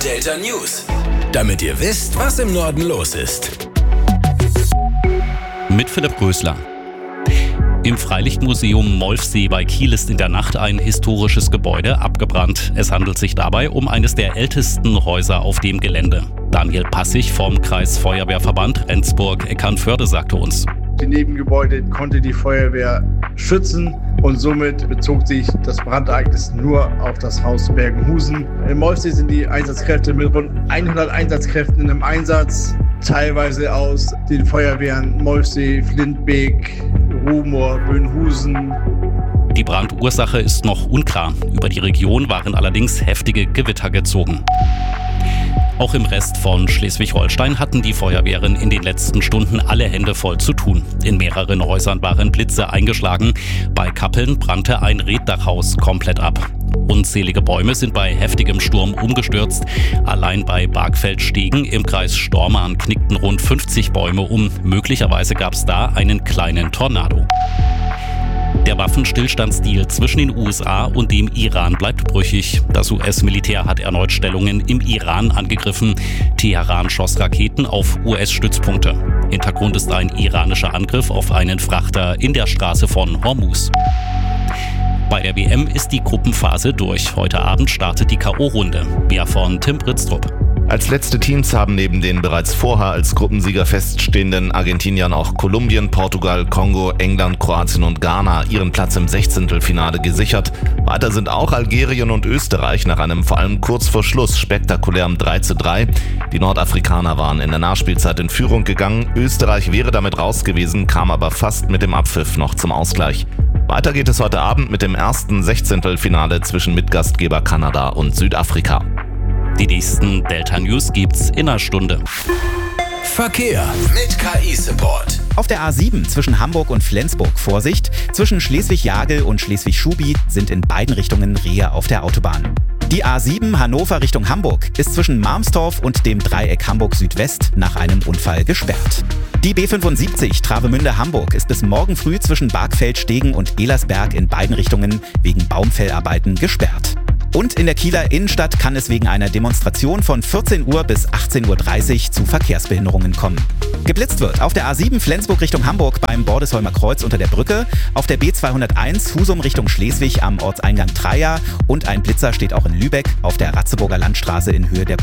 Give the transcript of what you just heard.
Delta News. Damit ihr wisst, was im Norden los ist. Mit Philipp Rösler. Im Freilichtmuseum Molfsee bei Kiel ist in der Nacht ein historisches Gebäude abgebrannt. Es handelt sich dabei um eines der ältesten Häuser auf dem Gelände. Daniel Passig vom Kreisfeuerwehrverband Rendsburg-Eckernförde sagte uns: Die Nebengebäude konnte die Feuerwehr schützen und somit bezog sich das Brandereignis nur auf das Haus Bergenhusen. In Molfsee sind die Einsatzkräfte mit rund 100 Einsatzkräften in einem Einsatz, teilweise aus den Feuerwehren Molfsee, Flintbeek, Ruhmoor, Böhnhusen. Die Brandursache ist noch unklar. Über die Region waren allerdings heftige Gewitter gezogen. Auch im Rest von Schleswig-Holstein hatten die Feuerwehren in den letzten Stunden alle Hände voll zu tun. In mehreren Häusern waren Blitze eingeschlagen. Bei Kappeln brannte ein Reetdachhaus komplett ab. Unzählige Bäume sind bei heftigem Sturm umgestürzt. Allein bei Bargfeld-Stegen im Kreis Stormarn knickten rund 50 Bäume um. Möglicherweise gab es da einen kleinen Tornado. Der Waffenstillstandsdeal zwischen den USA und dem Iran bleibt brüchig. Das US-Militär hat erneut Stellungen im Iran angegriffen. Teheran schoss Raketen auf US-Stützpunkte. Hintergrund ist ein iranischer Angriff auf einen Frachter in der Straße von Hormuz. Bei der WM ist die Gruppenphase durch. Heute Abend startet die K.O.-Runde. Mehr von Tim Britztrup. Als letzte Teams haben neben den bereits vorher als Gruppensieger feststehenden Argentiniern auch Kolumbien, Portugal, Kongo, England, Kroatien und Ghana ihren Platz im 16. gesichert. Weiter sind auch Algerien und Österreich nach einem vor allem kurz vor Schluss spektakulären 3:3. Die Nordafrikaner waren in der Nachspielzeit in Führung gegangen. Österreich wäre damit raus gewesen, kam aber fast mit dem Abpfiff noch zum Ausgleich. Weiter geht es heute Abend mit dem ersten 16. zwischen Mitgastgeber Kanada und Südafrika. Die nächsten Delta News gibt's in einer Stunde. Verkehr mit KI-Support. Auf der A7 zwischen Hamburg und Flensburg Vorsicht. Zwischen Schleswig-Jagel und Schleswig-Schubi sind in beiden Richtungen Rehe auf der Autobahn. Die A7 Hannover Richtung Hamburg ist zwischen Marmstorf und dem Dreieck Hamburg Südwest nach einem Unfall gesperrt. Die B75 Travemünde-Hamburg ist bis morgen früh zwischen Bargfeld-Stegen und Elersberg in beiden Richtungen wegen Baumfellarbeiten gesperrt. Und in der Kieler Innenstadt kann es wegen einer Demonstration von 14 Uhr bis 18.30 Uhr zu Verkehrsbehinderungen kommen. Geblitzt wird auf der A7 Flensburg Richtung Hamburg beim Bordesheimer Kreuz unter der Brücke, auf der B201 Husum Richtung Schleswig am Ortseingang Treia und ein Blitzer steht auch in Lübeck auf der Ratzeburger Landstraße in Höhe der